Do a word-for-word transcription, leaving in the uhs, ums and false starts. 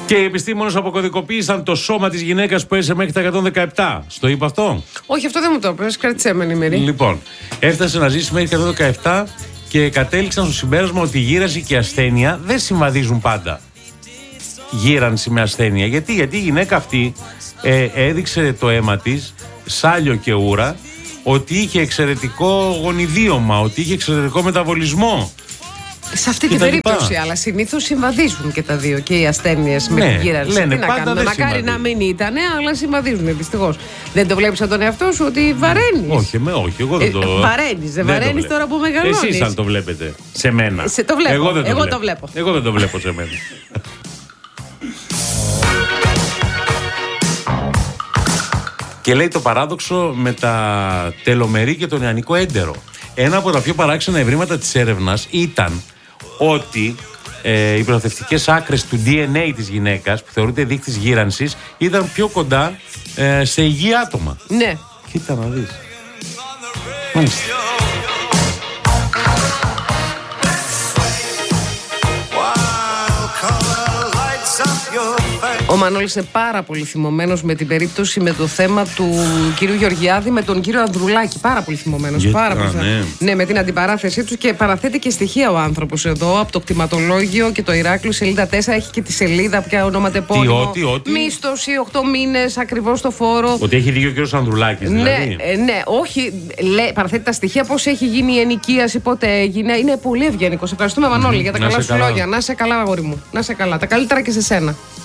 Και οι επιστήμονες αποκωδικοποίησαν το σώμα της γυναίκας που έζησε μέχρι τα εκατόν δεκαεπτά. Στο είπα αυτό? Όχι, αυτό δεν μου το είπες. Κράτησέ με ενημερή. Λοιπόν, έφτασε να ζήσει μέχρι εκατόν δεκαεπτά και κατέληξαν στο συμπέρασμα ότι η γύρανση και η ασθένεια δεν συμβαδίζουν πάντα. Γύρανση με ασθένεια. Γιατί, Γιατί η γυναίκα αυτή ε, έδειξε το αίμα της, σάλιο και ούρα, ότι είχε εξαιρετικό γονιδίωμα, ότι είχε εξαιρετικό μεταβολισμό. Σε αυτή την περίπτωση, αλλά συνήθως συμβαδίζουν και τα δύο, και οι ασθένειες με ναι, την γύρανση. Λένε, τι να πάντα κάνουμε, μακάρι να μην ήταν, αλλά συμβαδίζουν δυστυχώς. Δεν το βλέπεις από τον εαυτό σου ότι βαραίνεις? Όχι, με, όχι, εγώ δεν το. Ε, βαραίνεις, δεν βαραίνεις τώρα που μεγαλώνεις? Εσείς αν το βλέπετε σε μένα. Σε το βλέπω. Εγώ δεν το, εγώ βλέπω. το βλέπω. Εγώ δεν το βλέπω σε μένα. Και λέει το παράδοξο με τα τελομερή και τον ιανικό έντερο. Ένα από τα πιο παράξενα ευρήματα της έρευνας ήταν ότι ε, οι προστατευτικές άκρες του ντι εν έι της γυναίκας, που θεωρείται δείκτης γύρανσης, ήταν πιο κοντά ε, σε υγιή άτομα. Ναι. Κοίτα να δεις. Μάλιστα. Ο Μανώλης είναι πάρα πολύ θυμωμένος με την περίπτωση, με το θέμα του κυρίου Γεωργιάδη με τον κύριο Ανδρουλάκη. Πάρα πολύ θυμωμένος. Γιατί, πάρα α, πολύ ναι. ναι, με την αντιπαράθεσή του, και παραθέτει και στοιχεία ο άνθρωπος εδώ από το κτηματολόγιο και το Ηράκλειο, σελίδα τέσσερα. Έχει και τη σελίδα πια ονοματεπώνυμο. Τι, ό,τι, ό,τι. Μίσθωση, οκτώ μήνες ακριβώς το φόρο. Ότι έχει δίκιο ο κύριος Ανδρουλάκης, δηλαδή. Ναι, ε, ναι, όχι. Λέ, παραθέτει τα στοιχεία, πώς έχει γίνει η ενοικίαση, πότε έγινε. Είναι πολύ ευγενικός. Ευχαριστούμε, Μανώλη, για τα Να καλά σε σου καλά. λόγια. Να σε καλά, αγόρι μου. Να σε καλά. Τα καλύτερα και σε σένα.